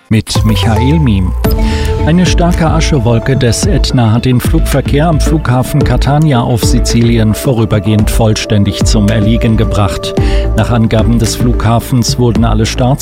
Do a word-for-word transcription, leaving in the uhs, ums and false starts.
mit Michael Miem. Eine starke Aschewolke des Ätna hat den Flugverkehr am Flughafen Catania auf Sizilien vorübergehend vollständig zum Erliegen gebracht. Nach Angaben des Flughafens wurden alle Starts